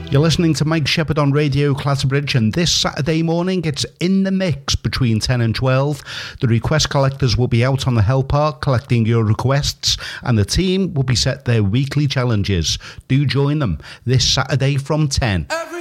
You're listening to Mike Shepherd on Radio Clatterbridge, and this Saturday morning it's In the Mix between 10 and 12. The request collectors will be out on the Hell Park collecting your requests, and the team will be set their weekly challenges. Do join them this Saturday from 10.